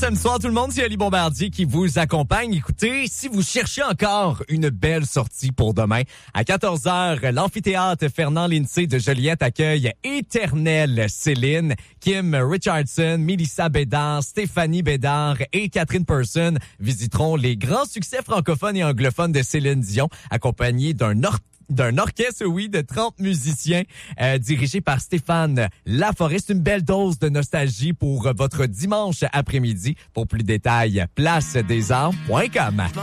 samedi soir tout le monde, c'est Ali Bombardier qui vous accompagne. Écoutez, si vous cherchez encore une belle sortie pour demain, à 14h, l'amphithéâtre Fernand Lindsay de Joliette accueille Éternelle Céline, Kim Richardson, Mélissa Bédard, Stéphanie Bédard et Catherine Person visiteront les grands succès francophones et anglophones de Céline Dion, accompagnés d'un orchestre, oui, de 30 musiciens dirigé par Stéphane Laforêt. C'est une belle dose de nostalgie pour votre dimanche après-midi. Pour plus de détails, placedesarts.com.